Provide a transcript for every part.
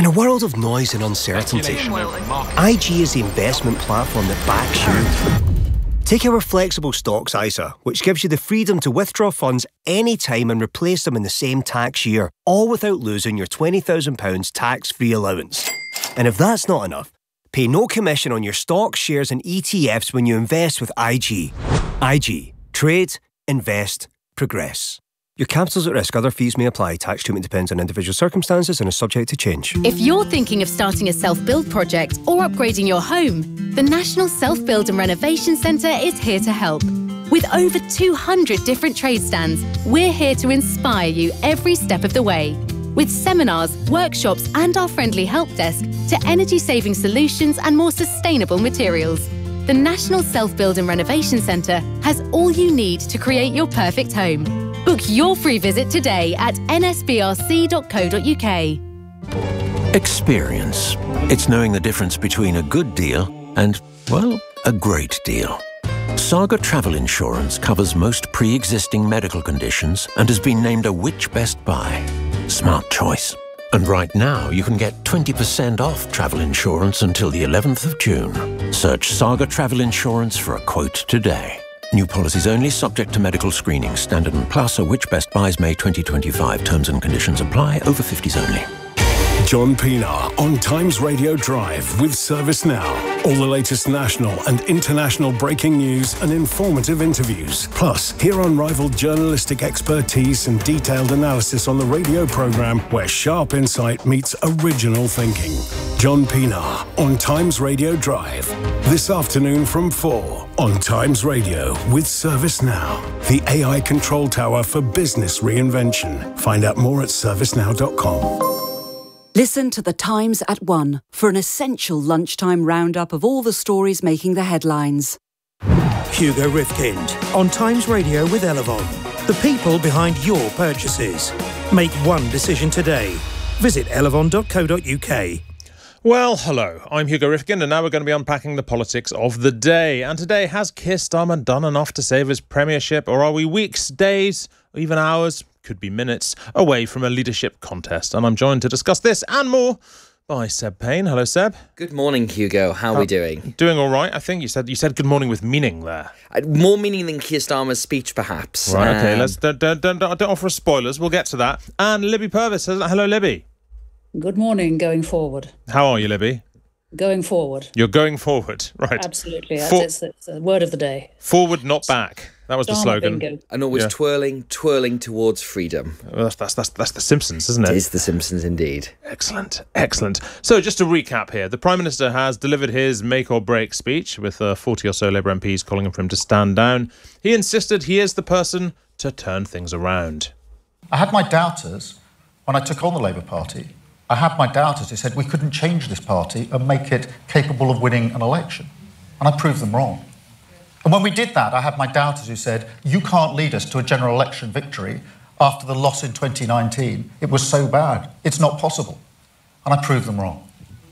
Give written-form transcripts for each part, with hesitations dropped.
In a world of noise and uncertainty, IG is the investment platform that backs you. Take our flexible stocks ISA, which gives you the freedom to withdraw funds anytime and replace them in the same tax year, all without losing your £20,000 tax-free allowance. And if that's not enough, pay no commission on your stocks, shares and ETFs when you invest with IG. IG. Trade, invest, progress. Your capital's at risk. Other fees may apply. Tax treatment depends on individual circumstances and is subject to change. If you're thinking of starting a self-build project or upgrading your home, the National Self-Build and Renovation Centre is here to help. With over 200 different trade stands, we're here to inspire you every step of the way. With seminars, workshops and our friendly help desk to energy-saving solutions and more sustainable materials. The National Self-Build and Renovation Centre has all you need to create your perfect home. Book your free visit today at nsbrc.co.uk. Experience. It's knowing the difference between a good deal and, well, a great deal. Saga Travel Insurance covers most pre-existing medical conditions and has been named a Which Best Buy. Smart choice. And right now, you can get 20% off travel insurance until the 11th of June. Search Saga Travel Insurance for a quote today. New policies only, subject to medical screening. Standard and Plus or Which Best Buys May 2025. Terms and conditions apply. Over 50s only. John Pienaar on Times Radio Drive with ServiceNow. All the latest national and international breaking news and informative interviews. Plus, hear unrivaled journalistic expertise and detailed analysis on the radio programme where sharp insight meets original thinking. John Pienaar on Times Radio Drive. This afternoon from 4 on Times Radio with ServiceNow. The AI control tower for business reinvention. Find out more at servicenow.com. Listen to The Times at 1 for an essential lunchtime roundup of all the stories making the headlines. Hugo Rifkind on Times Radio with Elevon. The people behind your purchases. Make one decision today. Visit elevon.co.uk. Well, hello, I'm Hugo Rifkind and now we're going to be unpacking the politics of the day. And today, has Keir Starmer done enough to save his premiership, or are we weeks, days, or even hours, could be minutes, away from a leadership contest? And I'm joined to discuss this and more by Seb Payne. Hello, Seb. Good morning, Hugo. How are we doing? Doing all right. I think you said good morning with meaning there. More meaning than Keir Starmer's speech, perhaps. Right, okay, let's don't offer us spoilers. We'll get to that. And Libby Purvis says, hello, Libby. Good morning, going forward. How are you, Libby? Going forward. You're going forward, right. Absolutely. It's the word of the day. Forward, not back. That was the slogan. Bingo. And always twirling towards freedom. Well, that's the Simpsons, isn't it? It is the Simpsons indeed. Excellent. So just to recap here, the Prime Minister has delivered his make or break speech with 40 or so Labour MPs calling for him to stand down. He insisted he is the person to turn things around. I had my doubters when I took on the Labour Party. I had my doubters who said we couldn't change this party and make it capable of winning an election. And I proved them wrong. And when we did that, I had my doubters who said, you can't lead us to a general election victory after the loss in 2019. It was so bad. It's not possible. And I proved them wrong.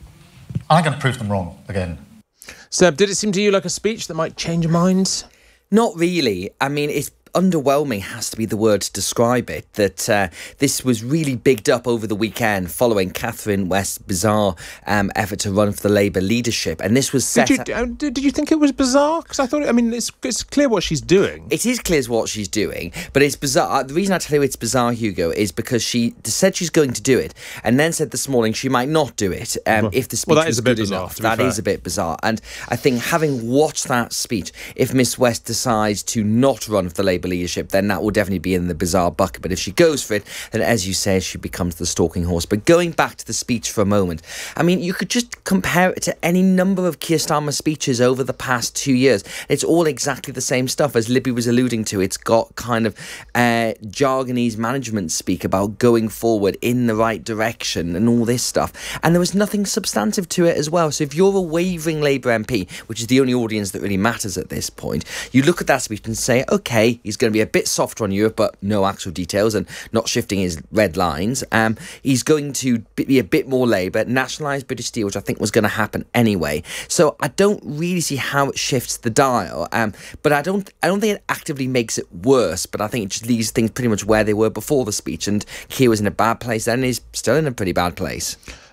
And I'm going to prove them wrong again. Seb, did it seem to you like a speech that might change minds? Not really. I mean, it's underwhelming has to be the word to describe it, that this was really bigged up over the weekend following Catherine West's bizarre effort to run for the Labour leadership. And this was set... Did you think it was bizarre? Because I thought, it's clear what she's doing. It is clear what she's doing, but it's bizarre. The reason I tell you it's bizarre, Hugo, is because she said she's going to do it and then said this morning she might not do it if the speech was good enough. That is a bit bizarre. And I think having watched that speech, if Miss West decides to not run for the Labour leadership, then that will definitely be in the bizarre bucket. But if she goes for it, then as you say, she becomes the stalking horse. But going back to the speech for a moment, I mean, you could just compare it to any number of Keir Starmer speeches over the past 2 years. It's all exactly the same stuff, as Libby was alluding to. It's got kind of jargonese management speak about going forward in the right direction and all this stuff. And there was nothing substantive to it as well. So if you're a wavering Labour MP, which is the only audience that really matters at this point, you look at that speech and say, OK, he's going to be a bit softer on Europe, but no actual details and not shifting his red lines. He's going to be a bit more Labour, nationalise British Steel, which I think was going to happen anyway. So I don't really see how it shifts the dial. But I don't think it actively makes it worse, but I think it just leaves things pretty much where they were before the speech. And Keir was in a bad place then, and he's still in a pretty bad place.